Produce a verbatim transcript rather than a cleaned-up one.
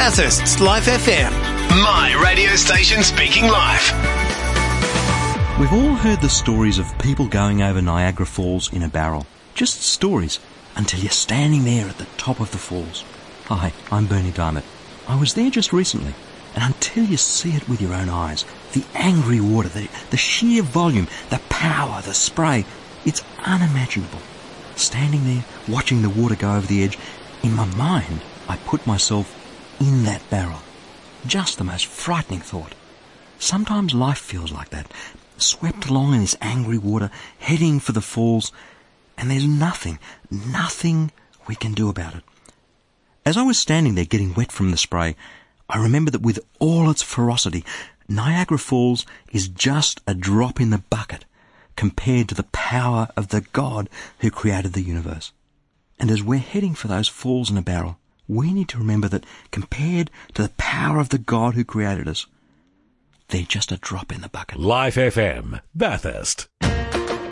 Bathurst's Life F M. My radio station speaking live. We've all heard the stories of people going over Niagara Falls in a barrel. Just stories, until you're standing there at the top of the falls. Hi, I'm Bernie Diamond. I was there just recently, and until you see it with your own eyes, the angry water, the, the sheer volume, the power, the spray, it's unimaginable. Standing there, watching the water go over the edge, in my mind, I put myself in that barrel. Just the most frightening thought. Sometimes life feels like that, swept along in this angry water, heading for the falls, and there's nothing, nothing we can do about it. As I was standing there getting wet from the spray, I remember that with all its ferocity, Niagara Falls is just a drop in the bucket compared to the power of the God who created the universe. And as we're heading for those falls in a barrel, we need to remember that compared to the power of the God who created us, they're just a drop in the bucket. Life F M, Bathurst.